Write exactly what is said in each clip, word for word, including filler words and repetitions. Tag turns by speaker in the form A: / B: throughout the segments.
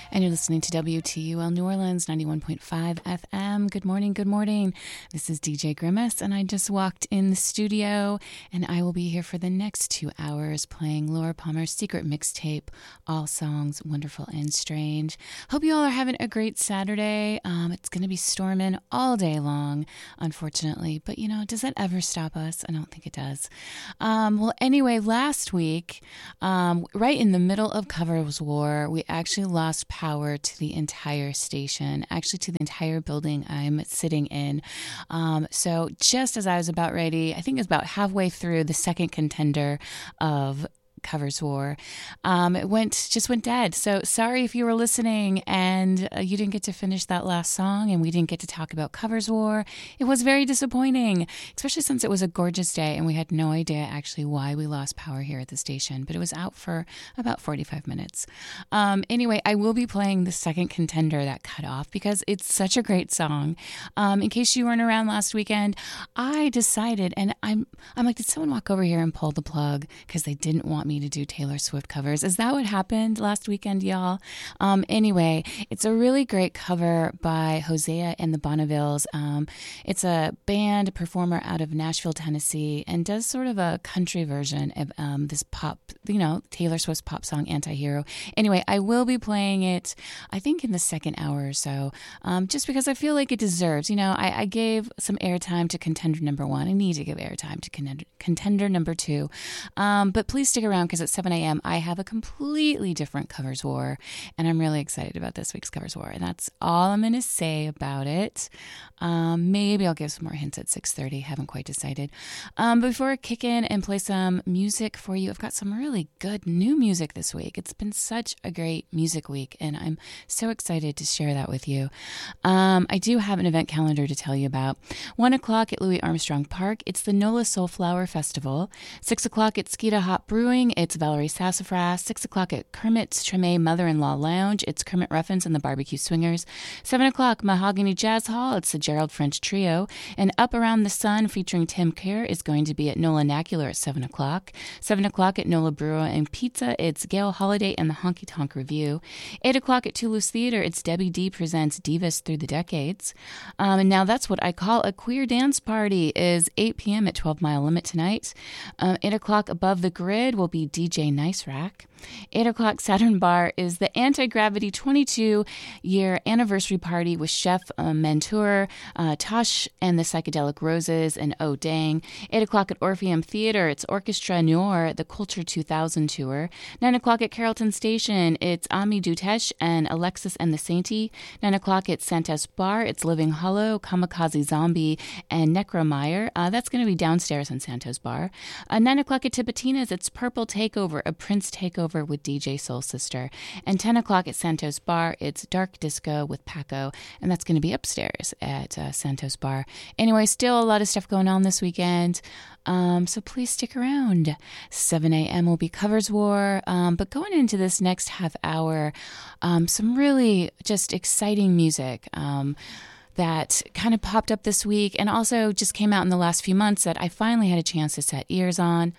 A: And you're listening to W T U L New Orleans, ninety-one point five F M. Good morning, good morning. This is D J Grimace, and I just walked in the studio, and I will be here for the next two hours playing Laura Palmer's secret mixtape, All Songs, Wonderful and Strange. Hope you all are having a great Saturday. Um, it's going to be storming all day long, unfortunately, but you know, does that ever stop us? I don't think it does. Um, well, anyway, last week, um, right in the middle of Covers War, we actually lost power to the entire station, actually to the entire building I'm sitting in. Um, so just as I was about ready, I think it was about halfway through the second contender of Covers War, um, it went just went dead. So sorry if you were listening and uh, you didn't get to finish that last song and we didn't get to talk about Covers War. It was very disappointing, especially since it was a gorgeous day and we had no idea actually why we lost power here at the station, but it was out for about forty-five minutes. Um, anyway, I will be playing the second contender that cut off because it's such a great song. Um, in case you weren't around last weekend, I decided, and I'm I'm like, did someone walk over here and pull the plug because they didn't want me to do Taylor Swift covers? Is that what happened last weekend, y'all? Um, anyway, it's a really great cover by Hosea and the Bonnevilles. Um, it's a band performer out of Nashville, Tennessee, and does sort of a country version of um, this pop, you know, Taylor Swift's pop song, Anti-Hero. Anyway, I will be playing it, I think, in the second hour or so, um, just because I feel like it deserves. You know, I, I gave some airtime to contender number one. I need to give airtime to contender, contender number two. Um, but please stick around, because at seven a.m. I have a completely different Covers War, and I'm really excited about this week's Covers War, and that's all I'm going to say about it. Um, maybe I'll give some more hints at six thirty. Haven't quite decided. Um, before I kick in and play some music for you, I've got some really good new music this week. It's been such a great music week, and I'm so excited to share that with you. Um, I do have an event calendar to tell you about. One o'clock at Louis Armstrong Park, it's the NOLA Soulflower Festival. Six o'clock at Skeeta Hot Brewing, it's Valerie Sassafras. Six o'clock at Kermit's Treme Mother-in-Law Lounge, it's Kermit Ruffins and the Barbecue Swingers. Seven o'clock, Mahogany Jazz Hall, it's the Gerald French Trio. And Up Around the Sun, featuring Tim Kerr, is going to be at NOLA Nacular at seven o'clock. Seven o'clock at NOLA Brewer and Pizza, it's Gail Holiday and the Honky Tonk Review. Eight o'clock at Toulouse Theater, it's Debbie D presents Divas Through the Decades. Um, and now that's what I call a queer dance party, is eight p.m. at twelve Mile Limit tonight. Um, eight o'clock Above the Grid will be D J Nice Rack. eight o'clock Saturn Bar is the Anti-Gravity twenty-two year anniversary party with Chef uh, Mentor, uh, Tosh and the Psychedelic Roses, and Oh Dang. eight o'clock at Orpheum Theater, it's Orchestra Noir, the Culture two thousand tour. nine o'clock at Carrollton Station, it's Ami Dutesh and Alexis and the Sainty. nine o'clock at Santos Bar, it's Living Hollow, Kamikaze Zombie, and Necromeyer. Uh, that's going to be downstairs in Santos Bar. Uh, nine o'clock at Tipitina's, it's Purple Takeover, a Prince Takeover with D J Soul Sister. And ten o'clock at Santos Bar, it's Dark Disco with Paco, and that's going to be upstairs at uh, Santos Bar. Anyway, still a lot of stuff going on this weekend, um, so please stick around. seven a.m. will be Covers War, um, but going into this next half hour, um, some really just exciting music um, that kind of popped up this week and also just came out in the last few months that I finally had a chance to set ears on.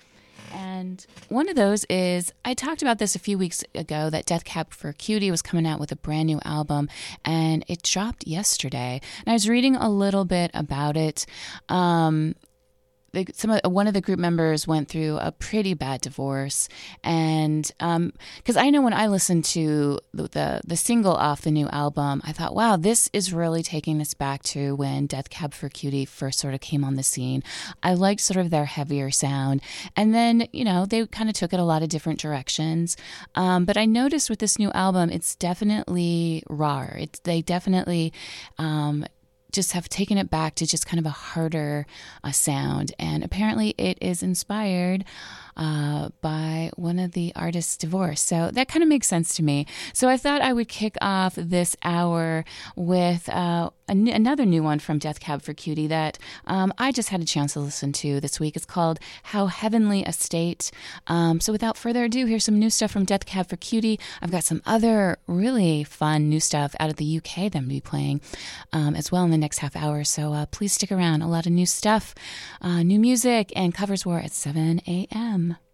A: And one of those is, I talked about this a few weeks ago, that Death Cab for Cutie was coming out with a brand new album, and it dropped yesterday. And I was reading a little bit about it. Um, They, some of, one of the group members went through a pretty bad divorce, and because um, I know when I listened to the, the the single off the new album, I thought, wow, this is really taking us back to when Death Cab for Cutie first sort of came on the scene. I liked sort of their heavier sound, and then, you know, they kind of took it a lot of different directions. Um, but I noticed with this new album, it's definitely raw. It's they definitely um, just have taken it back to just kind of a harder uh, sound. And apparently it is inspired uh, by one of the artist's divorce. So that kind of makes sense to me. So I thought I would kick off this hour with uh, a n- another new one from Death Cab for Cutie that um, I just had a chance to listen to this week. It's called How Heavenly a State. Um, so without further ado, here's some new stuff from Death Cab for Cutie. I've got some other really fun new stuff out of the U K that I'm going to be playing um, as well in the next half hour. So uh, please stick around. A lot of new stuff, uh, new music, and Covers War at seven a.m.